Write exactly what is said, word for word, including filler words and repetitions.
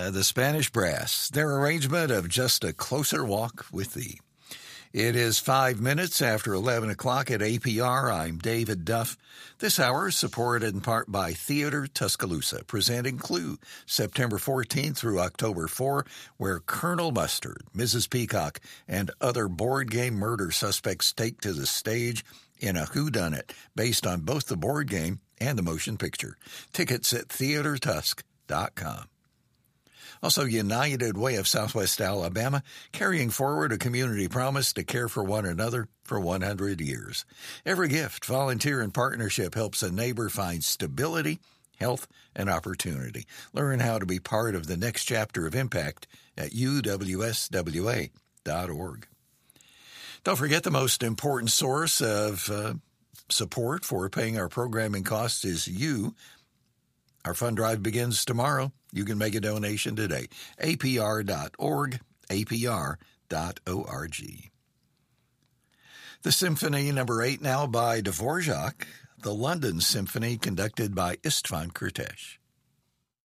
Uh, the Spanish Brass, their arrangement of Just a Closer Walk with Thee. It is five minutes after eleven o'clock at A P R. I'm David Duff. This hour is supported in part by Theater Tuscaloosa, presenting Clue, September fourteenth through October fourth, where Colonel Mustard, Missus Peacock, and other board game murder suspects take to the stage in a whodunit based on both the board game and the motion picture. Tickets at theater tusk dot com. Also, United Way of Southwest Alabama, carrying forward a community promise to care for one another for one hundred years. Every gift, volunteer, and partnership helps a neighbor find stability, health, and opportunity. Learn how to be part of the next chapter of impact at U W S W A dot org. Don't forget, the most important source of uh, support for paying our programming costs is you. Our fund drive begins tomorrow. You can make a donation today. A P R dot org, A P R dot org. The Symphony number eight now by Dvorak, the London Symphony conducted by Istvan Kurtesh.